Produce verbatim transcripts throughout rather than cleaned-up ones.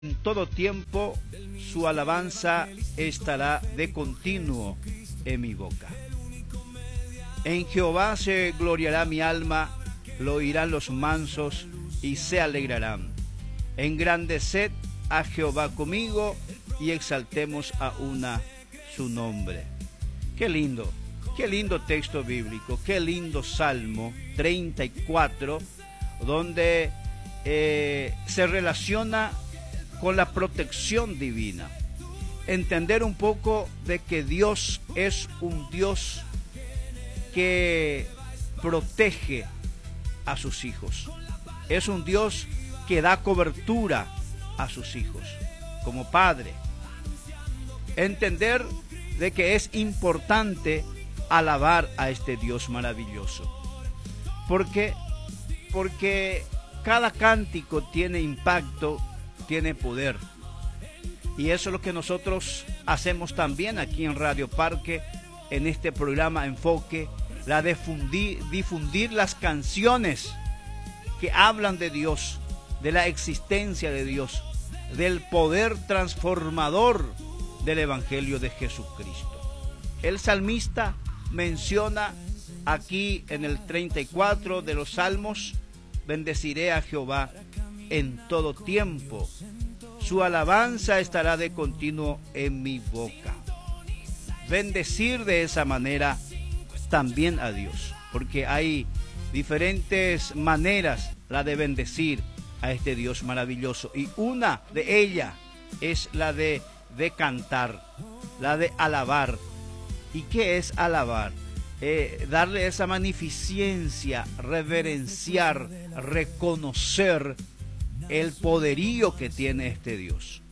En todo tiempo su alabanza estará de continuo en mi boca. En Jehová se gloriará mi alma, lo oirán los mansos y se alegrarán. Engrandeced a Jehová conmigo y exaltemos a una su nombre. Qué lindo, qué lindo texto bíblico, qué lindo Salmo treinta y cuatro, donde eh, se relaciona con la protección divina. Entender un poco de que Dios es un Dios que protege a sus hijos. Es un Dios que da cobertura a sus hijos como padre. Entender de que es importante alabar a este Dios maravilloso. ¿Por qué? Porque cada cántico tiene impacto, tiene poder. Y eso es lo que nosotros hacemos también aquí en Radio Parque, en este programa Enfoque, la difundir, difundir las canciones que hablan de Dios, de la existencia de Dios, del poder transformador del Evangelio de Jesucristo. El salmista menciona aquí en el treinta y cuatro de los Salmos: bendeciré a Jehová en todo tiempo, su alabanza estará de continuo en mi boca. Bendecir de esa manera también a Dios, porque hay diferentes maneras la de bendecir a este Dios maravilloso, y una de ellas es la de, de cantar, la de alabar. ¿Y qué es alabar? Eh, darle esa magnificencia, reverenciar, reconocer el poderío que tiene este Dios.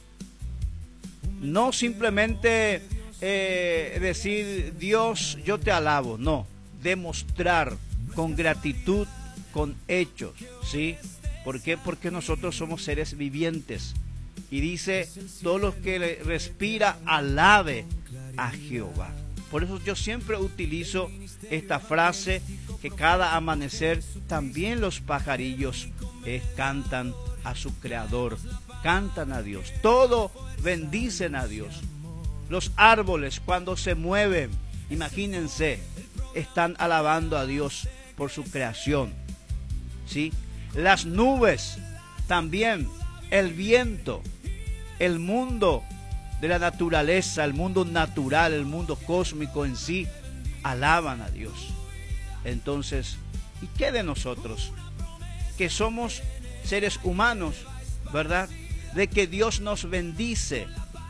No simplemente eh, decir, Dios, yo te alabo, no, demostrar con gratitud, con hechos, ¿sí? ¿Por qué? Porque nosotros somos seres vivientes. Y dice, todo lo que respira, alabe a Jehová. Por eso yo siempre utilizo esta frase, que cada amanecer también los pajarillos eh, cantan a su creador, cantan a Dios, todo bendicen a Dios. Los árboles cuando se mueven, imagínense, están alabando a Dios por su creación, ¿sí? Las nubes también, el viento, el mundo de la naturaleza, el mundo natural, el mundo cósmico en sí, alaban a Dios. Entonces, ¿y qué de nosotros? Que somos seres humanos, ¿verdad? De que Dios nos bendice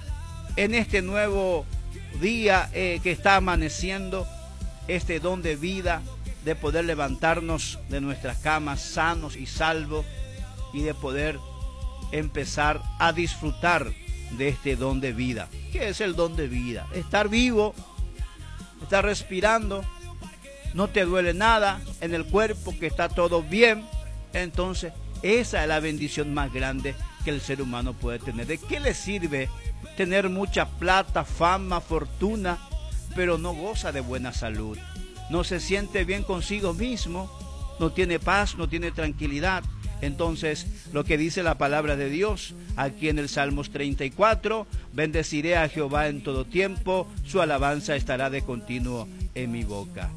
en este nuevo día eh, que está amaneciendo, este don de vida, de poder levantarnos de nuestras camas sanos y salvos, y de poder empezar a disfrutar de este don de vida. ¿Qué es el don de vida? Estar vivo, estar respirando, no te duele nada en el cuerpo, que está todo bien. Entonces, esa es la bendición más grande que el ser humano puede tener. ¿De qué le sirve tener mucha plata, fama, fortuna, pero no goza de buena salud? No se siente bien consigo mismo, no tiene paz, no tiene tranquilidad. Entonces, lo que dice la palabra de Dios aquí en el Salmos treinta y cuatro, bendeciré a Jehová en todo tiempo, su alabanza estará de continuo en mi boca.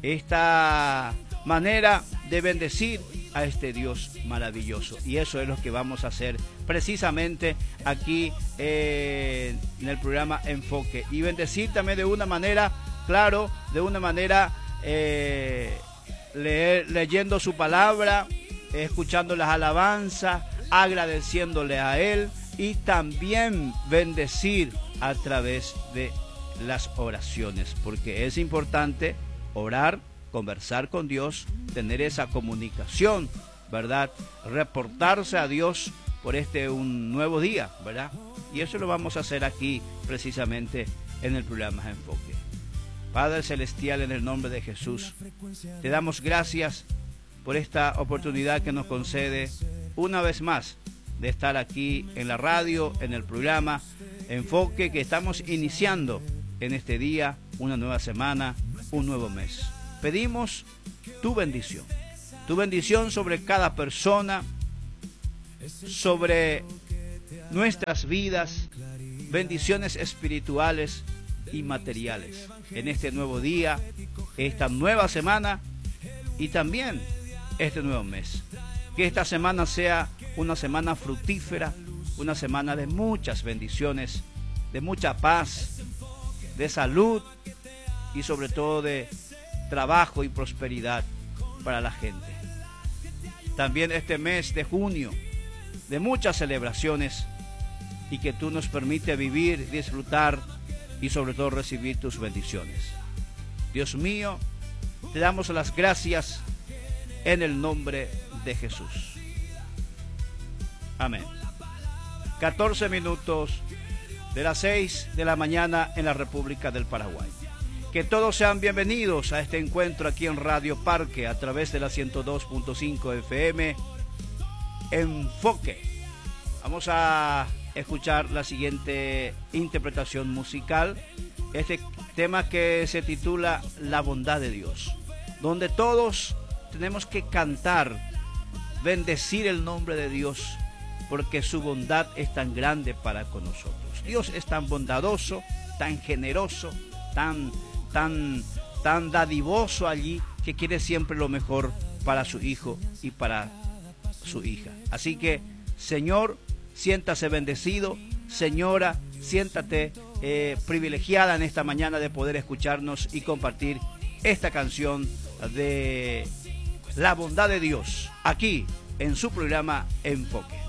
Esta manera de bendecir a este Dios maravilloso, y eso es lo que vamos a hacer precisamente aquí eh, en el programa Enfoque, y bendecir también de una manera, claro, de una manera eh, leer, leyendo su palabra, escuchando las alabanzas, agradeciéndole a Él, y también bendecir a través de las oraciones, porque es importante orar, conversar con Dios, tener esa comunicación, ¿verdad? Reportarse a Dios por este un nuevo día, ¿verdad? Y eso lo vamos a hacer aquí precisamente en el programa Enfoque. Padre Celestial, en el nombre de Jesús, te damos gracias por esta oportunidad que nos concede una vez más de estar aquí en la radio, en el programa Enfoque, que estamos iniciando en este día, una nueva semana, un nuevo mes. Pedimos tu bendición, tu bendición sobre cada persona, sobre nuestras vidas, bendiciones espirituales y materiales en este nuevo día, esta nueva semana y también este nuevo mes. Que esta semana sea una semana fructífera, una semana de muchas bendiciones, de mucha paz, de salud y sobre todo de trabajo y prosperidad para la gente. También este mes de junio, de muchas celebraciones y que tú nos permite vivir, disfrutar y sobre todo recibir tus bendiciones. Dios mío, te damos las gracias en el nombre de Jesús. Amén. catorce minutos de las seis de la mañana en la República del Paraguay. Que todos sean bienvenidos a este encuentro aquí en Radio Parque a través de la ciento dos punto cinco F M. Enfoque. Vamos a escuchar la siguiente interpretación musical. Este tema que se titula La bondad de Dios, donde todos tenemos que cantar, bendecir el nombre de Dios, porque su bondad es tan grande para con nosotros. Dios es tan bondadoso, tan generoso, tan, tan, tan dadivoso allí, que quiere siempre lo mejor para su hijo y para su hija. Así que, Señor, siéntase bendecido. Señora, siéntate eh, privilegiada en esta mañana de poder escucharnos y compartir esta canción de la bondad de Dios aquí en su programa Enfoque.